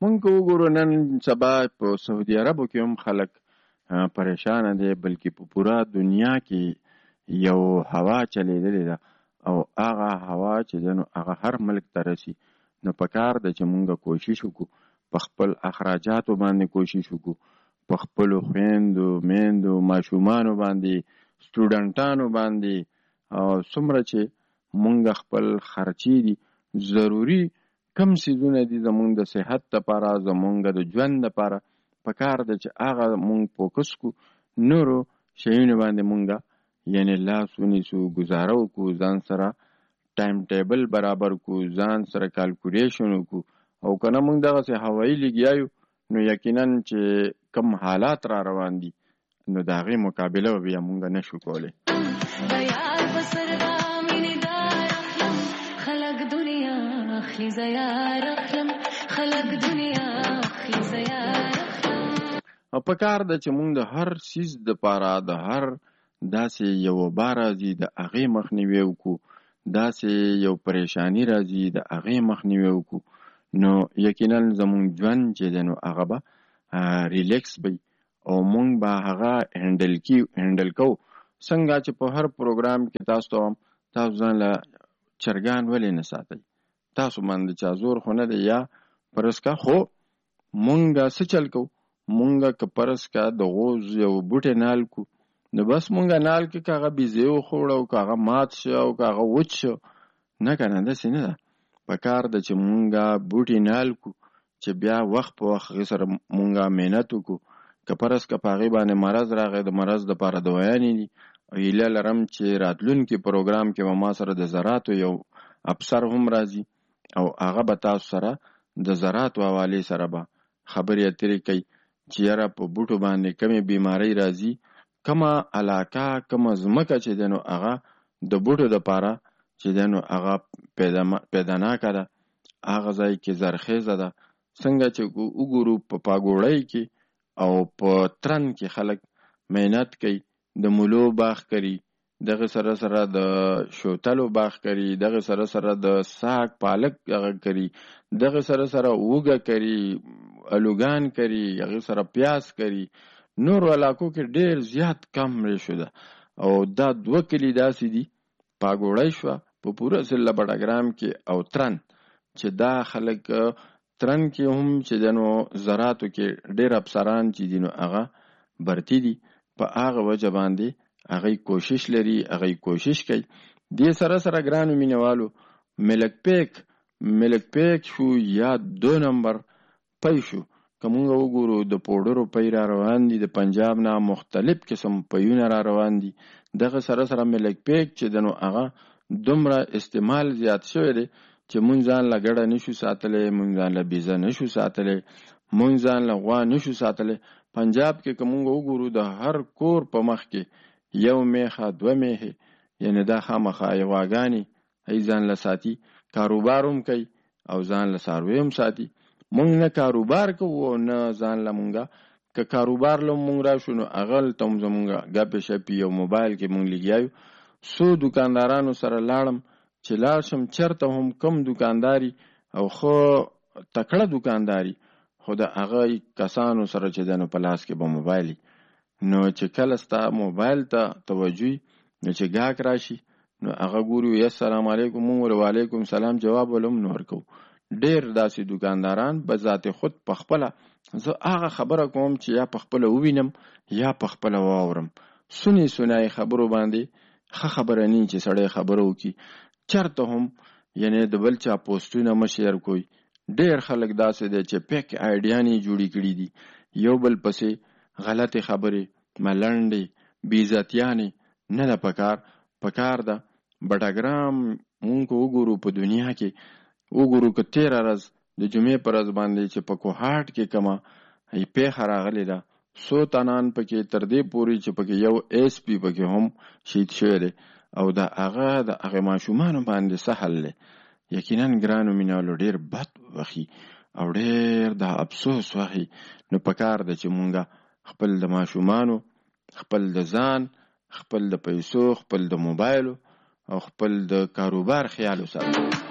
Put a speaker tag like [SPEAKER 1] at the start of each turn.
[SPEAKER 1] مونږ وګورو نن سبا په سعودي عربو کې هم خلک پریشانه دي، بلکې په پوره دنیا کې یو هوا چلیدلې ده او هغه هوا چې ده نو هغه هر ملک ته رسي. نو پکار ده چې مونږ کوشش وکړو، په خپل اخراجاتو باندې کوشش وکړو، په خپلو خویندو میندو ماشومانو باندې سټوډنټانو باندې، او څومره چې مونږ خپل خرچې دي ضروري کم څیزونه دي زمونږ د صحت دپاره، زمونږ د ژوند دپاره پکار ده چې هغه مونږ فوکس کو، نورو شیونو باندې مونږ یعنی لاس ونیسو، ګزاره وکړو، ځان سره ټایم ټیبل برابر کو، ځان سره کالکولیشن وکړو، او کنه مونږ دغسې هوایي لګیا یو نو یقینا چې کم حالات را روان دي نو د هغې مقابله به بیا مونږ نشو کولی. او پکار ده چې مونږ د هر څیز دپاره د هر داسې یو وبا راځي د هغې مخنیوی وکړو، داسې یو پریشاني راځي د هغې مخنیوی وکړو، نو یقینا زمونږ ژوند چې دی نو هغه به ریلیکس وي او مونږ به هغه هینډل کوو. څنګه چې په هر پروګرام کې تاسو ته هم تاسو ځان له چرګان ولې نه ساتئ؟ تاسو باندې چا زور خو نه دی، یا فرض کا خو مونږ څه چل کوو، مونږ که فرض کا د غوز یو بوټی نال کو نو بس مونږ نال کې که هغه بیزې وخوړه او که هغه مات شو او که هغه وچ شو، نه که نه داسې نه ده. پکار ده چې مونږ بوټي نال کو چې بیا وخت په وخت هغې سره مونږ محنت وکړو. که فرض که په هغې باندې مرض راغی د مرض دپاره دوايانې دي، او هیله لرم چې راتلونکي پروګرام کې به ما سره د زراعتو یو افسر هم راځي او هغه به تاسو سره د زراعتو حوالې سره به خبرې اترې کوي چې یاره په بوټو باندې کمې بیمارۍ راځي، کومه علاقه کومه ځمکه چې دی نو هغه د بوټو دپاره چې دی نو هغه پیداناکه ده، هغه ځای کې زرخیزه ده. څنګه چې وګورو په پاګوړۍ کې او په ترن کې خلک محنت کوي، د مولو باغ کوي، دغه سره سره د شوتلو باغ کوي، دغه سره سره د ساګ پالک هغه کوي، دغه سره سره اوږه کوي، الوګان کوي، هغه سره پیاز کوي. نور علاقو کې ډیر زیات کم ریشو ده، او دا 2 کلي داسې دي، پاګوړۍ شوه په پوره ضلع بډګرام کې او ترن، چې دا خلک ترن کې هم چې دی نو زراعتو کې ډیر افسران چې دي نو هغه برتی دي، په هغه وجه باندې هغه کوشش لري، هغه کوشش کوي. دې سره سره ګرانو مینوالو ملک پیک شو یا 2 نمبر پی شو. که مونږ وګورو د پوډرو پی را روان دي، د پنجاب نه مختلف قسم پیونه را روان دي، دغه سره سره ملک پیک چې دی نو هغه دومره استعمال زیات شوی دی چې مونږ ځان له ګډه نشو ساتلی، مونږ ځان له بیزه نشو ساتلی، مونږ ځان له غوا نشو ساتلی. پنجاب کې که مونږ وګورو د هر کور په مخ کې 1 میخه 2 میخه، یعنی دا خامخا غواګانې هی ځان له ساتي، کاروبار هم کوي او ځان له څاروي هم ساتي. مونږ نه کاروبار کوو او نه ځان له مونږه، که کاروبار له مونږ راشو نو هغه ته هم زمونږه ګپې شپې او موبایل کې مونږ لګیا یو. څو دوکاندارانو سره لاړم چې لاړ شم چېرته هم کم دوکانداري او خو تکړه دوکانداري، خو د هغه کسانو سره چې دی نو په لاس کې به موبایل، نو چې کله ستا موبایل ته توجه نو چې ګاهک راشي نو هغه ګوري السلام علیکم، مونږ وعلیکم سلام جواب ولهم نه ورکوو. ډیر داسې دوکانداران به ذات خود په خپله، زه هغه خبره کوم چې یا په خپله ووینم یا په خپله واورم، سنای خبرو باندې ښه خبره نه چې سړی خبره وکړي، چېرته هم یعنی د بل چا پوسټونه مه شیر کوئ. ډیر خلک داسې دی چې پیک آیډیانې جوړې کړي دي، یو بل پسې غلطې خبرې، ملنډې، بېعزتیانې نه ده پکار ده. بډګرام مونږ وګورو په دنیا کې وګورو که 13 ورځ د جمعې پر ورځ باندې چې په کوهاټ کې کومه پیښه راغلې ده، 100 تنان پکې تر دې پورې چې پکې یو SP پکې هم شهید شوی دی، او د هغه ماشومانو باندې سهل دی. یقینا ګرانو مینوالو ډیر بد وخی او ډیر د افسوس وخی. نو پکار ده چې مونږه خپل د ماشومانو، خپل د ځان، خپل د پیسو، خپل د موبایلو او خپل د کاروبار خیال وساتو.